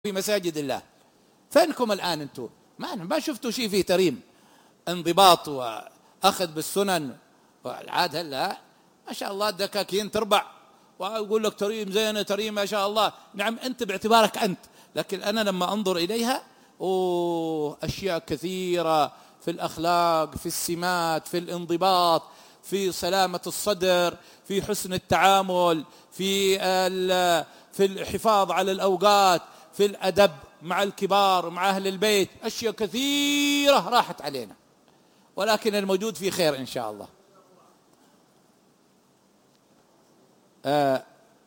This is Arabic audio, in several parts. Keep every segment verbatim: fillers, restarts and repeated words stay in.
في مساجد الله. فينكم الآن أنتم؟ ما ما شفتوا شيء فيه تريم، انضباط وأخذ بالسنن والعاد. هلا ما شاء الله الدكاكين تربع وأقول لك تريم زينة تريم ما شاء الله. نعم أنت باعتبارك أنت، لكن أنا لما أنظر إليها أوه أشياء كثيرة في الأخلاق، في السمات، في الانضباط، في سلامة الصدر، في حسن التعامل، في في الحفاظ على الأوقات، في الأدب مع الكبار مع أهل البيت. أشياء كثيرة راحت علينا، ولكن الموجود في خير إن شاء الله. آه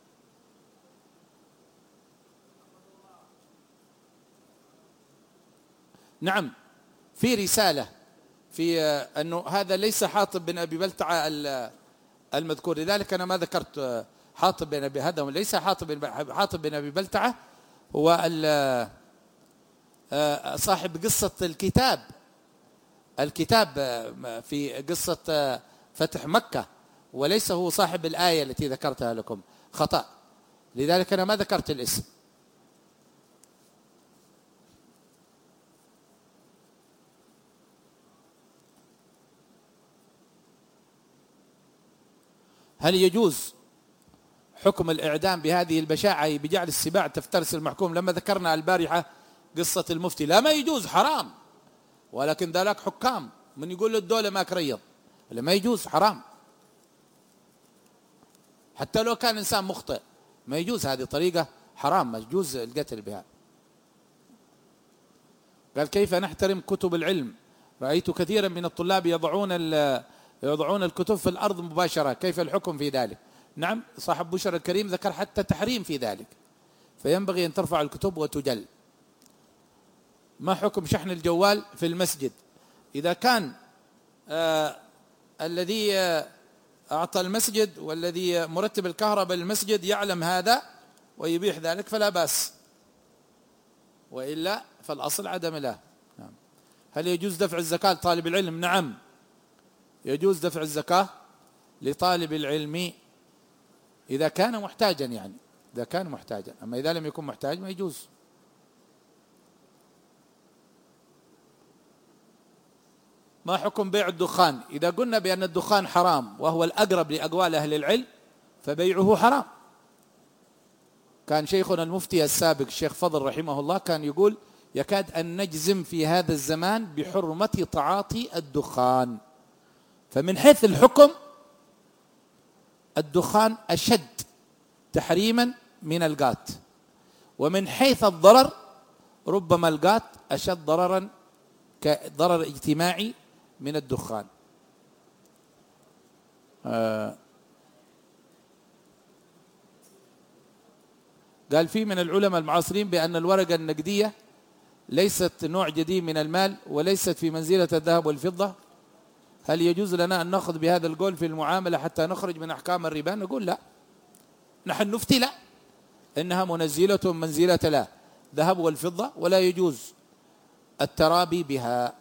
نعم، في رسالة في آه أنه هذا ليس حاطب بن أبي بلتعة المذكور، لذلك أنا ما ذكرت آه حاطب بن أبي، هذا ليس حاطب بن حاطب بن أبي بلتعة، هو آه صاحب قصة الكتاب الكتاب في قصة فتح مكة، وليس هو صاحب الآية التي ذكرتها لكم، خطأ، لذلك أنا ما ذكرت الاسم. هل يجوز حكم الإعدام بهذه البشاعة بجعل السباع تفترس المحكوم؟ لما ذكرنا البارحة قصة المفتي، لا ما يجوز، حرام، ولكن ذلك حكام من يقول للدولة ما كريض، ولا ما يجوز، حرام، حتى لو كان إنسان مخطئ ما يجوز، هذه طريقة حرام، ما يجوز القتل بها. قال كيف نحترم كتب العلم؟ رأيت كثيرا من الطلاب يضعون يضعون الكتب في الأرض مباشرة، كيف الحكم في ذلك؟ نعم، صاحب بشر الكريم ذكر حتى تحريم في ذلك، فينبغي أن ترفع الكتب وتجل. ما حكم شحن الجوال في المسجد؟ إذا كان آه الذي آه أعطى المسجد والذي مرتب الكهرباء للمسجد يعلم هذا ويبيح ذلك فلا بأس، وإلا فالأصل عدم له. نعم. هل يجوز دفع الزكاة لطالب العلم؟ نعم يجوز دفع الزكاة لطالب العلم إذا كان محتاجا، يعني إذا كان محتاجا، أما إذا لم يكن محتاج ما يجوز. ما حكم بيع الدخان؟ إذا قلنا بأن الدخان حرام وهو الأقرب لأقوال أهل العلم فبيعه حرام. كان شيخنا المفتي السابق الشيخ فضل رحمه الله كان يقول يكاد أن نجزم في هذا الزمان بحرمة تعاطي الدخان. فمن حيث الحكم الدخان أشد تحريما من القات، ومن حيث الضرر ربما القات أشد ضررا كضرر اجتماعي من الدخان. آه قال في من العلماء المعاصرين بأن الورقة النقدية ليست نوع جديد من المال وليست في منزلة الذهب والفضة، هل يجوز لنا أن نأخذ بهذا القول في المعاملة حتى نخرج من أحكام الربا؟ نقول لا، نحن نفتي لا، إنها منزلة منزلة لا ذهب والفضة، ولا يجوز الترابي بها.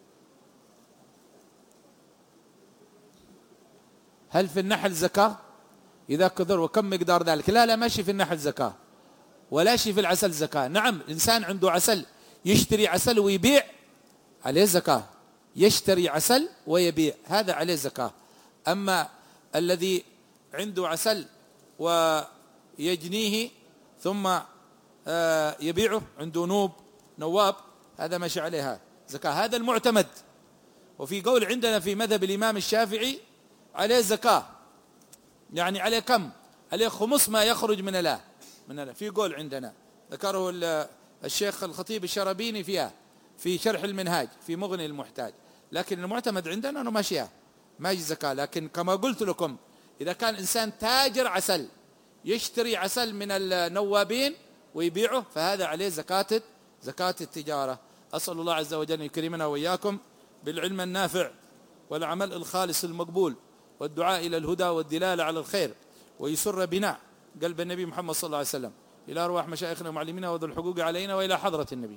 هل في النحل زكاة إذا كثر؟ وكم مقدار ذلك؟ لا لا ماشي في النحل زكاة، ولا شيء في العسل زكاة. نعم إنسان عنده عسل يشتري عسل ويبيع عليه زكاة، يشتري عسل ويبيع هذا عليه زكاة. أما الذي عنده عسل ويجنيه ثم يبيعه، عنده نوب نواب، هذا ماشي عليها زكاة، هذا المعتمد. وفي قول عندنا في مذهب الإمام الشافعي عليه زكاة، يعني عليه كم؟ عليه خمس ما يخرج من الله من الله في قول عندنا ذكره الشيخ الخطيب الشربيني فيها في شرح المنهاج في مغني المحتاج، لكن المعتمد عندنا أنه ماشيها ما يجي زكاة. لكن كما قلت لكم إذا كان إنسان تاجر عسل يشتري عسل من النوابين ويبيعه فهذا عليه زكاة زكاة التجارة. أسأل الله عز وجل أن يكرمنا وإياكم بالعلم النافع والعمل الخالص المقبول والدعاء إلى الهدى والدلالة على الخير، ويسر بنا قلب النبي محمد صلى الله عليه وسلم إلى أرواح مشايخنا ومعلمينا وذو الحقوق علينا وإلى حضرة النبي.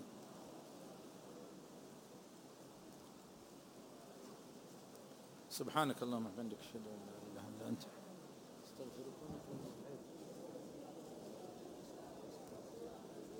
سبحانك اللهم وبحمدك أشهد أن لا إله إلا أنت